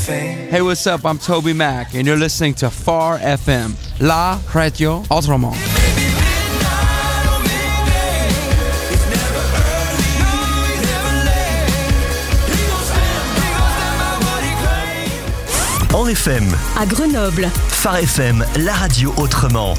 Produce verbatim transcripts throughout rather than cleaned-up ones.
Hey, what's up? I'm Toby Mac, and you're listening to Phare F M, la radio autrement. En F M, à Grenoble, Phare F M, la radio autrement.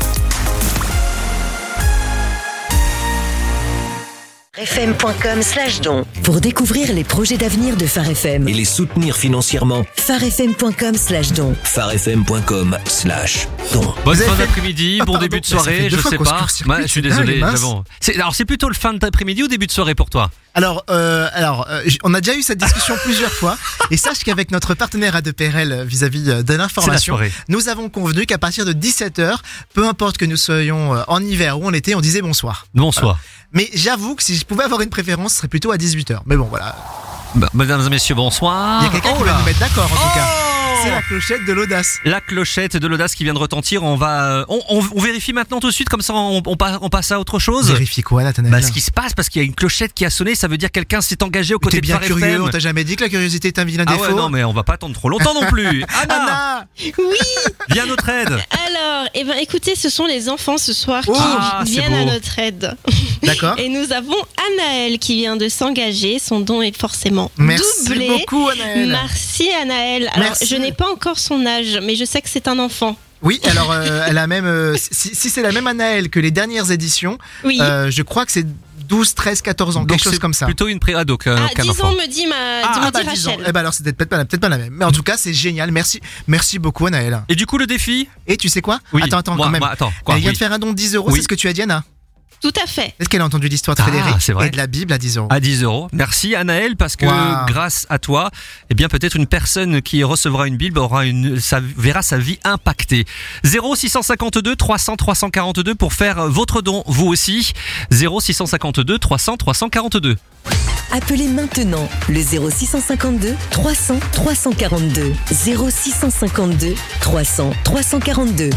F M point com slash don pour découvrir les projets d'avenir de Phare F M Et les soutenir financièrement. Phare F M point com slash don Phare F M point com slash don Bonne Vous avez fin fait- d'après-midi, Ah, bon pardon, début de mais ça fait soirée, deux je fois sais qu'on se pas. court-circuite, Ouais, je suis c'est désolé. dingue, mince. mais bon. C'est, alors c'est plutôt le fin d'après-midi ou début de soirée pour toi? Alors, euh, alors euh, j- on a déjà eu cette discussion plusieurs fois. Et sache qu'avec notre partenaire A deux P R L vis-à-vis euh, de l'information, soirée. nous avons convenu qu'à partir de dix-sept heures, peu importe que nous soyons euh, en hiver ou en été, on disait bonsoir. Bonsoir. Mais j'avoue que si je pouvais avoir une préférence, ce serait plutôt à dix-huit heures. Mais bon, voilà. Bah, mesdames et messieurs, bonsoir. Il y a quelqu'un Oh qui va là. nous mettre d'accord, en tout cas. Oh C'est la clochette de l'audace. La clochette de l'audace qui vient de retentir. On va, euh, on, on, on vérifie maintenant tout de suite, comme ça on, on, pa- on passe à autre chose. Vérifie quoi, Nathanaël? Bah, ce qui se passe, parce qu'il y a une clochette qui a sonné, ça veut dire que quelqu'un s'est engagé aux côtés T'es de bien Phare curieux, F M. on t'a jamais dit que la curiosité est un vilain Ah défaut. ouais, non, mais on va pas attendre trop longtemps non plus. Anna, Anna Oui, viens à notre aide. alors, eh ben, écoutez, ce sont les enfants ce soir qui Ah, c'est viennent à beau. notre aide. D'accord. Et nous avons Anaël qui vient de s'engager. Son don est forcément Merci doublé. beaucoup, Anaël. Merci Anaël. Alors, Merci. je n'ai pas encore son âge, mais je sais que c'est un enfant. Oui, alors euh, elle a même, euh, si, si c'est la même Anaël que les dernières éditions, Oui. euh, je crois que c'est douze, treize, quatorze ans, Donc quelque chose c'est comme ça. plutôt une pré-ado qu'un, ah, qu'un dix enfant. ans me dit ma, Ah, me bah, dit dix ans. Rachel. Eh ben alors c'était peut-être pas, la- peut-être pas la même. Mais en tout cas, c'est génial. Merci, merci beaucoup Anaël. Et du coup, le défi? Et tu sais quoi? Oui. Attends, attends, Moi- quand même. moi, attends, quoi, Elle vient oui. de faire un don de dix euros, Oui. c'est ce que tu as dit, Anna? Tout à fait. Est-ce qu'elle a entendu l'histoire de Ah, Frédéric c'est vrai. et de la Bible à dix euros? À dix euros. Merci Anaël, parce que Wow. grâce à toi, eh bien peut-être une personne qui recevra une Bible aura une, ça verra sa vie impactée. zéro six cent cinquante-deux trois cents trois cent quarante-deux pour faire votre don, vous aussi. zéro six cent cinquante-deux trois cents trois cent quarante-deux. Appelez maintenant le zéro six cent cinquante-deux trois cents trois cent quarante-deux. zéro six cent cinquante-deux trois cents trois cent quarante-deux.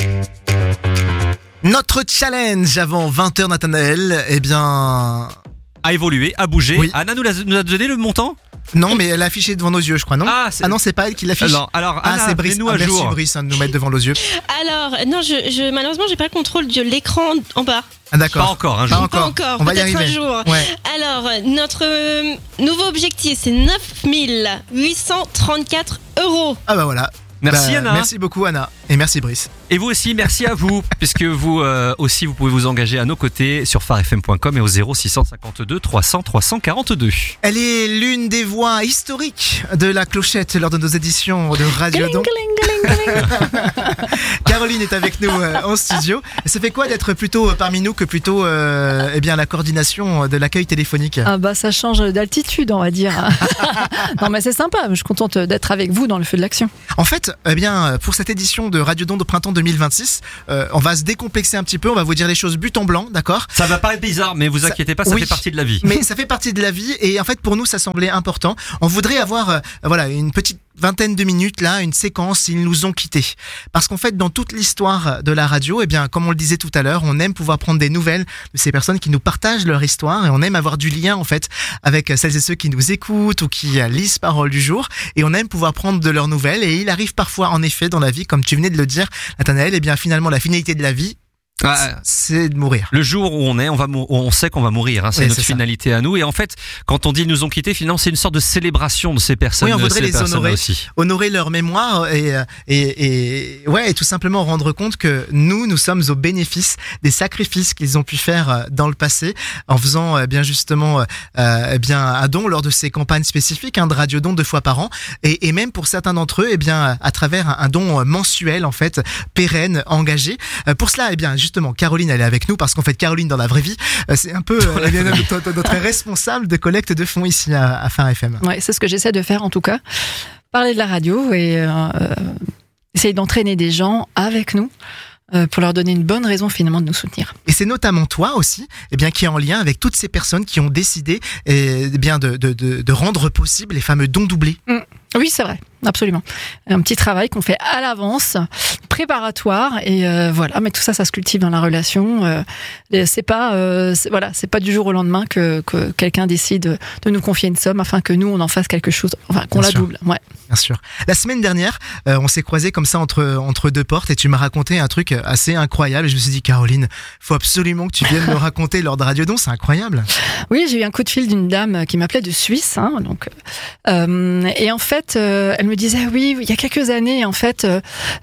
Notre challenge avant vingt heures, Nathanaël, eh bien, A évolué, a bougé. Oui. Anna nous a, nous a donné le montant? non, mais elle a affiché devant nos yeux, je crois, non? Ah, c'est- Ah non, c'est pas elle qui l'affiche. Alors, alors Ah, Anna, c'est Brice. mets-nous Ah, à merci jour. Brice hein, de nous mettre devant nos yeux. Alors, non, je, je, malheureusement, j'ai pas le contrôle de l'écran en bas. Ah d'accord. Pas encore, un Pas jour. encore. Pas encore, On va y peut-être arriver. un jour. Ouais. Alors, notre euh, nouveau objectif, c'est neuf mille huit cent trente-quatre euros. Ah bah voilà. Merci Bah, Anna. Merci beaucoup Anna. Et merci Brice. Et vous aussi, merci à vous, puisque vous euh, aussi, vous pouvez vous engager à nos côtés sur phare f m point com et au zéro six cent cinquante-deux trois cents trois cent quarante-deux. Elle est l'une des voix historiques de la clochette lors de nos éditions de Radio Don. Caroline est avec nous euh, en studio. Ça fait quoi d'être plutôt euh, parmi nous que plutôt euh, eh bien, la coordination de l'accueil téléphonique? Ah bah ça change d'altitude, on va dire. Non mais c'est sympa, je suis contente d'être avec vous dans le feu de l'action. En fait, eh bien, pour cette édition de Radio Don de printemps deux mille vingt-six, euh, on va se décomplexer un petit peu, on va vous dire les choses but en blanc, d'accord? Ça va paraître bizarre, mais vous Ça- inquiétez pas, ça oui. fait partie de la vie. Mais ça fait partie de la vie et en fait pour nous ça semblait important. On voudrait avoir euh, voilà une petite vingtaine de minutes là, une séquence, ils nous ont quittés. Parce qu'en fait dans toute l'histoire de la radio, eh bien comme on le disait tout à l'heure, on aime pouvoir prendre des nouvelles de ces personnes qui nous partagent leur histoire et on aime avoir du lien en fait avec celles et ceux qui nous écoutent ou qui euh, lisent Parole du jour et on aime pouvoir prendre de leurs nouvelles et il arrive parfois en effet dans la vie, comme tu venais de le dire Nathanaël, eh bien finalement la finalité de la vie Ah, c'est de mourir. le jour où on est, on va, mou- on sait qu'on va mourir. Hein, c'est Oui, notre c'est ça. finalité à nous. Et en fait, quand on dit ils nous ont quittés, finalement, c'est une sorte de célébration de ces personnes. Oui, on de voudrait ces les personnes-là honorer. aussi. Honorer leur mémoire et, et, et, ouais, et tout simplement rendre compte que nous, nous sommes au bénéfice des sacrifices qu'ils ont pu faire dans le passé en faisant euh, bien justement euh, eh bien un don lors de ces campagnes spécifiques hein, de Radio Don deux fois par an et, et même pour certains d'entre eux, eh bien à travers un, un don mensuel en fait pérenne, engagé. Euh, pour cela, eh bien justement, Caroline elle est avec nous parce qu'en fait Caroline dans la vraie vie, euh, c'est un peu euh, eh bien, notre, notre responsable de collecte de fonds ici à, à Phare F M. Ouais, c'est ce que j'essaie de faire en tout cas. Parler de la radio et euh, euh, essayer d'entraîner des gens avec nous euh, pour leur donner une bonne raison finalement de nous soutenir. Et c'est notamment toi aussi, eh bien, qui est en lien avec toutes ces personnes qui ont décidé, eh bien, de, de, de, de rendre possible les fameux dons doublés. Oui, c'est vrai, absolument. Un petit travail qu'on fait à l'avance, préparatoire et euh, voilà. Mais tout ça, ça se cultive dans la relation. Euh, c'est pas, euh, c'est, voilà, c'est pas du jour au lendemain que, que quelqu'un décide de nous confier une somme afin que nous on en fasse quelque chose, enfin qu'on Bien la sûr. double. Ouais. Bien sûr. La semaine dernière, euh, on s'est croisés comme ça entre entre deux portes et tu m'as raconté un truc assez incroyable. Et je me suis dit, Caroline, faut absolument que tu viennes me raconter lors de Radiodon, c'est incroyable. Oui, j'ai eu un coup de fil d'une dame qui m'appelait de Suisse, hein, donc euh, et en fait, euh, elle me disait oui, il y a quelques années, en fait, euh,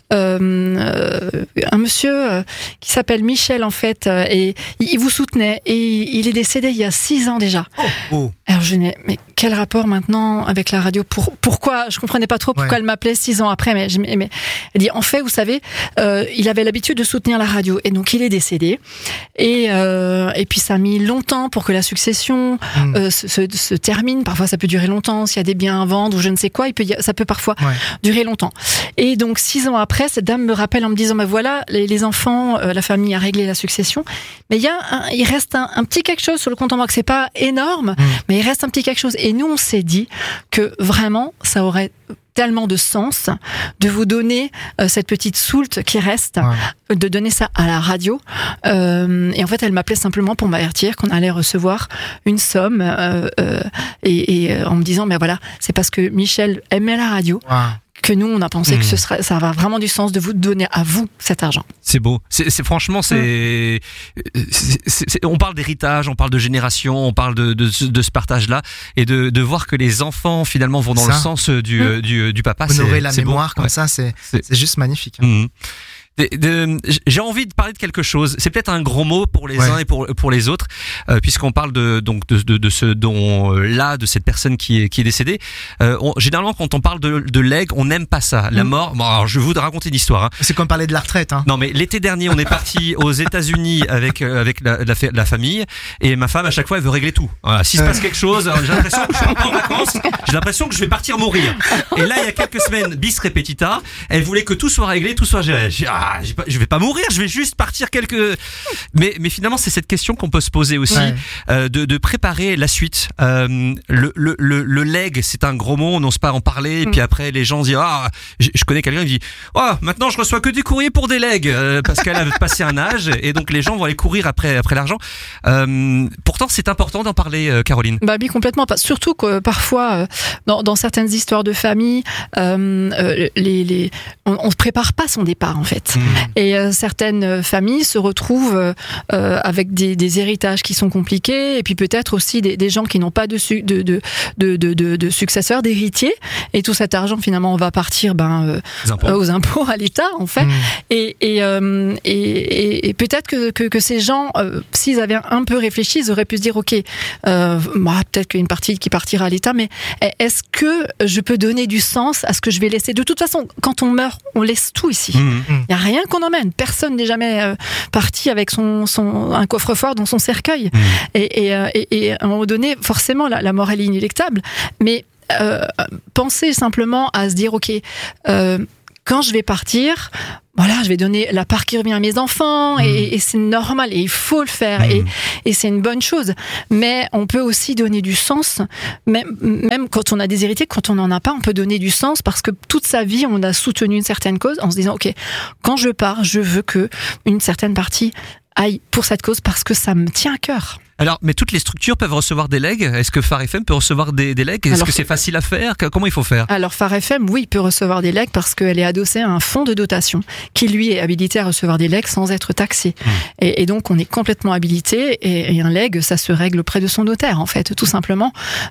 euh, un monsieur euh, qui s'appelle Michel, en fait, euh, et il vous soutenait et il est décédé il y a six ans déjà. Oh, oh. Alors je dis mais quel rapport maintenant avec la radio? Pour pourquoi je comprenais pas trop pourquoi Ouais. elle m'appelait six ans après, mais, je- mais elle dit en fait, vous savez, euh, il avait l'habitude de soutenir la radio et donc il est décédé et euh, et puis ça a mis longtemps pour que la succession Mm. euh, se, se, se termine. Parfois ça peut durer longtemps s'il y a des biens à vendre ou je ne sais quoi. Il peut y a- ça peut parfois Ouais. durer longtemps. Et donc six ans après, cette dame me rappelle en me disant, bah voilà, les, les enfants, euh, la famille a réglé la succession, mais il y a, un, il reste un, un petit quelque chose sur le compte en banque. C'est pas énorme, Mm. mais il reste un petit quelque chose. Et nous, on s'est dit que vraiment, ça aurait tellement de sens de vous donner euh, cette petite soulte qui reste, Ouais. de donner ça à la radio. Euh, et en fait, elle m'appelait simplement pour m'avertir qu'on allait recevoir une somme euh, euh, et, et euh, en me disant, mais voilà, c'est parce que Michel aimait la radio Wow. que nous, on a pensé Mmh. que ce serait, ça va vraiment du sens de vous donner à vous cet argent. C'est beau. C'est, c'est franchement, c'est, c'est- c'est- c'est- on parle d'héritage, on parle de génération, on parle de, de, ce- de ce partage-là, et de, de voir que les enfants finalement vont dans Ça. le sens du, Mm. du, du papa. Honorer c'est, la c'est beau. mémoire comme Ouais. ça, c'est C'est- c'est juste magnifique. hein. Mhm. De- de- j'ai envie de parler de quelque chose. C'est peut-être un gros mot pour les Ouais. uns et pour pour les autres, euh, puisqu'on parle de donc de de, de ce dont euh, là de cette personne qui est qui est décédée. Euh, on, généralement, quand on parle de de legs, on n'aime pas ça. La Mm. mort. Bon, alors je vais vous raconter une histoire. Hein. C'est comme parler de la retraite. Hein. Non, mais l'été dernier, on est parti aux États-Unis avec euh, avec la, la, fa- la famille, et ma femme à chaque fois elle veut régler tout. Voilà, s'il se passe quelque chose, alors, j'ai l'impression que je suis pas en vacances, j'ai l'impression que je vais partir mourir. Et là, il y a quelques semaines, bis repetita, elle voulait que tout soit réglé, tout soit géré. J'ai dit, ah, j'ai pas- je vais pas mourir, je vais juste partir quelques. Mais mais finalement, c'est cette question qu'on peut se poser aussi, Ouais. euh, de de préparer la suite. Euh, le le le le leg, c'est un gros mot, on n'ose pas en parler, et puis après les gens disent ah, je, je connais quelqu'un qui dit oh, maintenant je reçois que des courriers pour des legs euh, parce qu'elle a passé un âge et donc les gens vont aller courir après après l'argent. Euh, pourtant, c'est important d'en parler, euh, Caroline. Bah oui, complètement. Pas- Surtout que parfois, euh, dans, dans certaines histoires de famille, euh, euh, les, les, on, on se prépare pas son départ en fait. Et euh, certaines familles se retrouvent euh, euh, avec des, des héritages qui sont compliqués, et puis peut-être aussi des, des gens qui n'ont pas de, su- de, de, de, de, de, de successeurs, d'héritiers, et tout cet argent finalement va partir ben, euh, Les impôts. aux impôts, à l'État en fait. Mmh. Et, et, euh, et, et, et peut-être que, que, que ces gens, euh, s'ils avaient un peu réfléchi, ils auraient pu se dire, ok, euh, bah, peut-être qu'il y a une partie qui partira à l'État, mais est-ce que je peux donner du sens à ce que je vais laisser? De toute façon, quand on meurt, on laisse tout ici. Mhm. Il n'y a rien qu'on emmène. Personne n'est jamais euh, parti avec son, son, un coffre-fort dans son cercueil. Mhm. Et, et, euh, et, et à un moment donné, forcément, la, la mort elle est inéluctable. Mais euh, pensez simplement à se dire, ok, euh, quand je vais partir, voilà, je vais donner la part qui revient à mes enfants, et, et c'est normal, et il faut le faire, et, et c'est une bonne chose. Mais on peut aussi donner du sens, même, même quand on a des héritiers, quand on n'en a pas, on peut donner du sens parce que toute sa vie, on a soutenu une certaine cause en se disant, ok, quand je pars, je veux que une certaine partie aille pour cette cause parce que ça me tient à cœur. Alors, mais toutes les structures peuvent recevoir des legs. Est-ce que Phare F M peut recevoir des, des legs? Est-ce Alors, que c'est facile à faire? Que- Comment il faut faire? Alors Phare F M, oui, il peut recevoir des legs parce qu'elle est adossée à un fonds de dotation qui, lui, est habilité à recevoir des legs sans être taxé. Mmh. Et, et donc, on est complètement habilité, et, et un leg, ça se règle auprès de son notaire, en fait, tout simplement.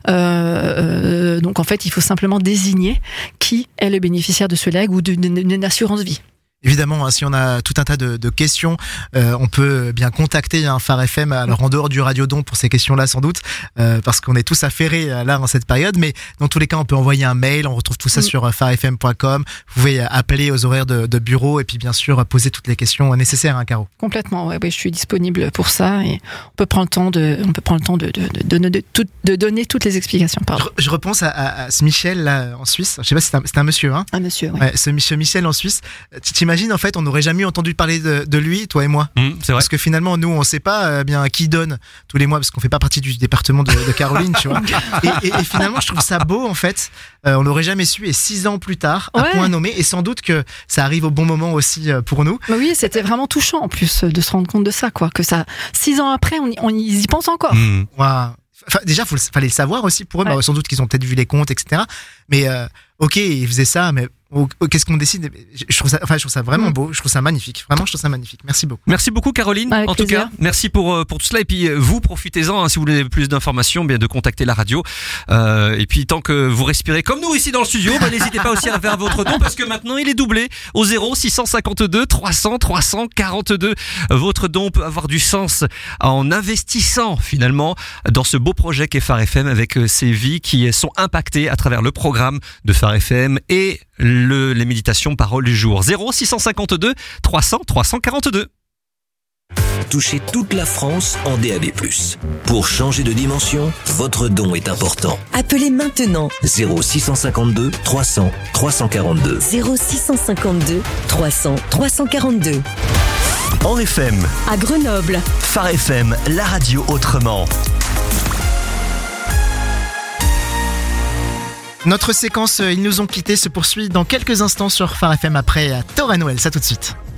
Euh, euh, donc, en fait, il faut simplement désigner qui est le bénéficiaire de ce leg ou d'une, d'une assurance vie. Évidemment, hein, si on a tout un tas de, de questions, euh, on peut bien contacter un Phare F M, alors en dehors du Radiodon pour ces questions-là sans doute, euh, parce qu'on est tous affairés euh, là en cette période, mais dans tous les cas, on peut envoyer un mail, on retrouve tout ça Mm. sur euh, phare f m point com, vous pouvez euh, appeler aux horaires de, de bureau et puis bien sûr euh, poser toutes les questions nécessaires, hein, Caro. Complètement, ouais, ouais, je suis disponible pour ça, et on peut prendre le temps de, on peut prendre le temps de, de, de, de, de, tout- de donner toutes les explications. Je, Pardon. re- je repense à, à, à ce Michel là en Suisse, je sais pas si c'est un, c'est un monsieur, hein. Ah, monsieur, oui. Ouais, ce, ce Michel en Suisse, tu t'imagines t'imagines, en fait, on n'aurait jamais entendu parler de, de lui, toi et moi. Mmh, c'est vrai. Parce que finalement, nous, on sait pas euh, bien qui donne tous les mois, parce qu'on fait pas partie du département de, de Caroline, tu vois. Et, et, et finalement, je trouve ça beau, en fait. Euh, on l'aurait jamais su, et six ans plus tard, à Ouais. point nommé, et sans doute que ça arrive au bon moment aussi euh, pour nous. Mais oui, c'était vraiment touchant en plus de se rendre compte de ça, quoi. Que ça, six ans après, on y, on y pense encore. Mmh. Waouh. Enfin, déjà, il fallait le savoir aussi pour eux. Ouais. Bah, sans doute qu'ils ont peut-être vu les comptes, et cetera. Mais euh, ok, ils faisaient ça, mais oh, oh, qu'est-ce qu'on décide? Je trouve ça, enfin, je trouve ça vraiment Mm. beau. Je trouve ça magnifique. Vraiment, je trouve ça magnifique. Merci beaucoup. Merci beaucoup Caroline. Avec en tout plaisir. cas, merci pour euh, pour tout cela et puis euh, vous profitez-en hein, si vous voulez plus d'informations, bien de contacter la radio. Euh, et puis tant que vous respirez comme nous ici dans le studio, bah, n'hésitez pas aussi à faire votre don parce que maintenant il est doublé au zéro six cent cinquante-deux trois cents trois cent quarante-deux. Votre don peut avoir du sens en investissant finalement dans ce beau projet qu'est Phare F M avec euh, ces vies qui sont impactées à travers le programme de Phare F M et le, les méditations paroles du jour. zéro six cent cinquante-deux trois cents trois cent quarante-deux. Touchez toute la France en D A B plus. Pour changer de dimension, votre don est important. Appelez maintenant zéro six cent cinquante-deux trois cents trois cent quarante-deux. zéro six cent cinquante-deux trois cents trois cent quarante-deux. En F M, À Grenoble, Phare F M, la radio autrement. Notre séquence euh, Ils nous ont quittés se poursuit dans quelques instants sur Phare F M après euh, Torah Noël. Ça tout de suite.